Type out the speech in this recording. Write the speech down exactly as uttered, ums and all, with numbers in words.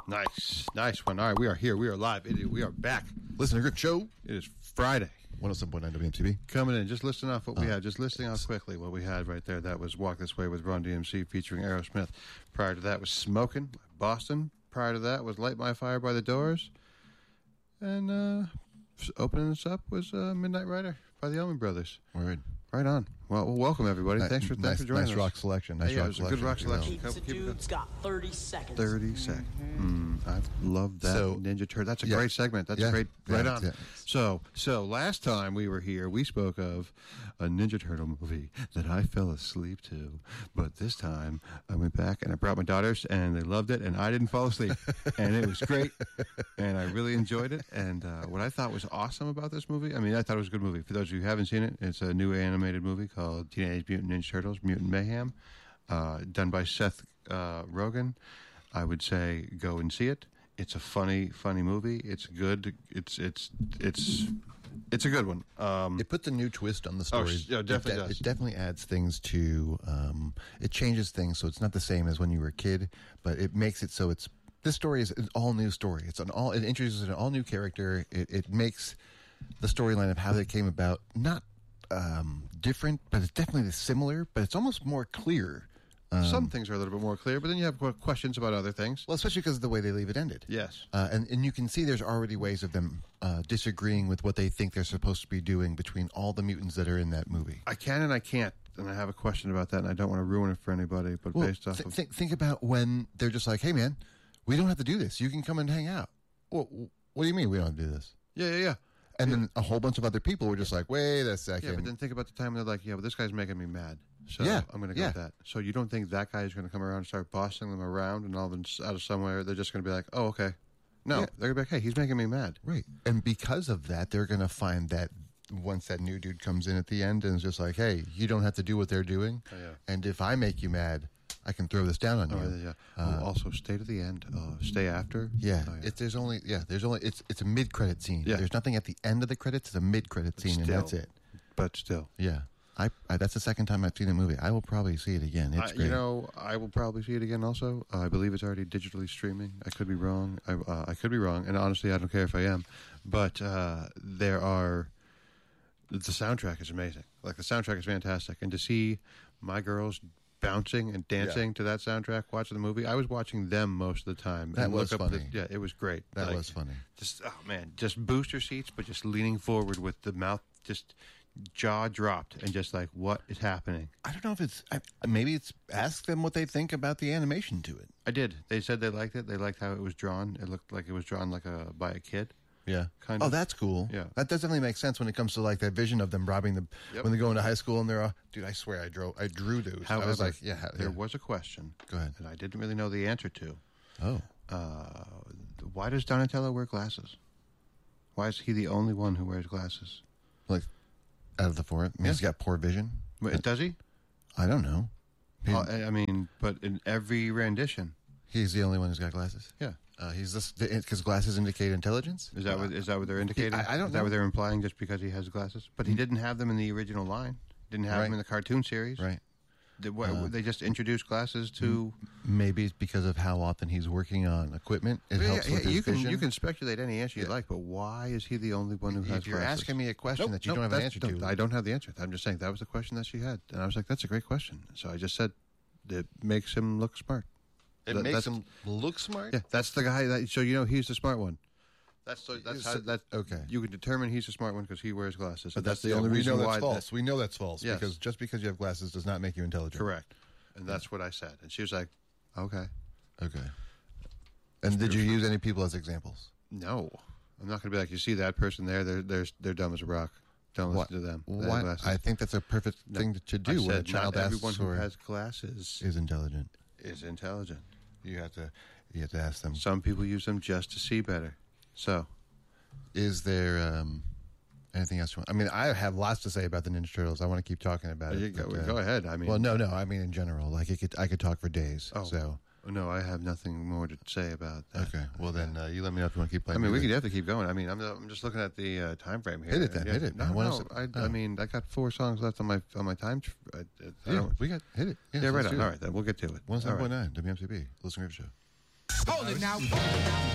Nice. Nice one. All right, we are here. We are live. It, we are back. Listener Group Show. It is Friday. one oh seven point nine W M C B. Coming in. Just listing off what we Uh, had. Just listing off quickly what we had right there. That was Walk This Way with Run D M C featuring Aerosmith. Prior to that was Smokin' by Boston. Prior to that was Light My Fire by The Doors. And uh, opening us up was uh, Midnight Rider by the Allman Brothers. Word. Right on. Well, well welcome, everybody. Ni- Thanks for, nice, thanks for joining nice us. rock selection. Nice yeah, rock it was selection. a good rock selection. Pizza Keep- keep it Dude's got thirty seconds. thirty seconds. Mm, I love that So- Ninja Turtle. That's a yeah. great segment. That's Yeah. a great. Yeah, Right on. yeah. So, so last time we were here, we spoke of a Ninja Turtle movie that I fell asleep to. But this time, I went back and I brought my daughters, and they loved it, and I didn't fall asleep, and it was great, and I really enjoyed it. And uh, what I thought was awesome about this movie, I mean, I thought it was a good movie. For those of you who haven't seen it, it's a new animated movie called Teenage Mutant Ninja Turtles: Mutant Mayhem, uh, done by Seth uh, Rogen. I would say go and see it. It's a funny, funny movie. It's good. It's it's it's it's a good one. Um, It puts a new twist on the Oh, story. sh- yeah, it definitely it, de- does. it definitely adds things to. Um, it changes things, so it's not the same as when you were a kid, but it makes it so it's. This story is an all new story. It's an all. It introduces an all new character. It, it makes the storyline of how they came about not um, different, but it's definitely similar. But it's almost more clear. Um, some things are a little bit more clear, but then you have qu- questions about other things. Well, especially because of the way they leave it ended. Yes. Uh, and, and you can see there's already ways of them uh, disagreeing with what they think they're supposed to be doing between all the mutants that are in that movie. I can and I can't, and I have a question about that, and I don't want to ruin it for anybody, but Well, based off th- of... think, think about when they're just like, hey, man, we don't have to do this. You can come and hang out. Well, what do you mean we don't have to do this? Yeah, yeah, yeah. And Yeah. then a whole bunch of other people were just like, wait a second. Yeah, but then think about the time they're like, yeah, but this guy's making me mad. So Yeah, I'm going to go yeah. with that. So you don't think that guy is going to come around and start bossing them around, and all of them out of somewhere, they're just going to be like, oh, okay. No, Yeah. they're going to be like, hey, he's making me mad. Right. And because of that, they're going to find that once that new dude comes in at the end and is just like, hey, you don't have to do what they're doing. Oh, yeah. And if I make you mad, I can throw this down on Oh, you. yeah, yeah. Uh, oh, also, stay to the end. Uh, stay after. Yeah, Oh, It, there's only yeah, there's only it's it's a mid credit scene. Yeah. There's nothing at the end of the credits. It's a mid credit scene, and still. that's it. But still. Yeah, I, I that's the second time I've seen the movie. I will probably see it again. It's I, great. you know, I will probably see it again also. Uh, I believe it's already digitally streaming. I could be wrong. I, uh, I could be wrong. And honestly, I don't care if I am. But uh, there are... The soundtrack is amazing. Like, the soundtrack is fantastic. And to see my girls bouncing and dancing to that soundtrack, watching the movie, I was watching them most of the time. That and was look up funny. The, yeah, it was great. that Like, was funny. Just, oh, man, just booster seats, but just leaning forward with the mouth just jaw dropped and just like, what is happening? I don't know if it's I, maybe it's ask them what they think about the animation to it. I did. They said they liked it. They liked how it was drawn. It looked like it was drawn like a by a kid. Yeah, Kind Oh, of. that's cool. Yeah. that does definitely make sense when it comes to like that vision of them robbing the Yep. when they go into high school and they're all, dude. I swear I drew I drew those. I However, was like, yeah, ha- there yeah. was a question Go ahead. that I didn't really know the answer to. Oh, Uh, why does Donatello wear glasses? Why is he the only one who wears glasses? like out of the four, I mean, he's Yeah. got poor vision. Wait, does he? I don't know. He- Uh, I I mean, but in every rendition, He's the only one who's got glasses. yeah. Uh, he's this because glasses indicate intelligence. Is that what is that what they're indicating? I- I don't Is that know. what they're implying just because he has glasses? But he didn't have them in the original line. Didn't have Right. them in the cartoon series. Right. They, what, Uh, they just introduced glasses to. Maybe it's because of how often he's working on equipment. It Yeah, helps yeah, with his you can vision. you can speculate any answer you Yeah. like, but why is he the only one who has If you're glasses? asking me a question Nope, that you nope, don't have an that's- answer to, no, I don't have the answer. I'm just saying that was the question that she had, and I was like, "That's a great question." So I just said, "It makes him look smart." it That- makes that's- him look smart. Yeah, that's the guy that. So you know he's the smart one. That's so, that's how So- that. okay. You can determine he's the smart one because he wears glasses. But And that's, the yeah, only we reason know that's why. false. we know that's false Yes. because just because you have glasses does not make you intelligent. Correct, and that's what I said. And she was like, "Okay, Okay. And did you use any people as examples? no, I'm not going to be like you see that person there. They're they're they're dumb as a rock. Don't What- listen to them. They have Why? glasses." I think that's a perfect No, thing to I do when a said child not asks everyone who or has glasses is intelligent. is intelligent. You have to you have to ask them. Some people use them just to see better. So, Is there um, anything else you want? I mean, I have lots to say about the Ninja Turtles. I want to keep talking about it. you go, but, uh, go ahead. I mean, Well, no, no. I mean, in general, like it could, I could talk for days. Oh. So no, I have nothing more to say about that. okay. Well, then uh, you let me know if you want to keep I playing. mean, we music. could have to keep going. I mean, I'm, I'm just looking at the uh, time frame here. Hit it then, Yeah. hit it. No, I wanna no, s- I, I oh. mean, I got four songs left on my on my time. Tr- I, I Yeah, don't- we got hit it. yeah, so right let's on. do it. All right, then we'll get to it. One All seven right. point nine W M C B. Listen to Show. Hold it now. Hold it now.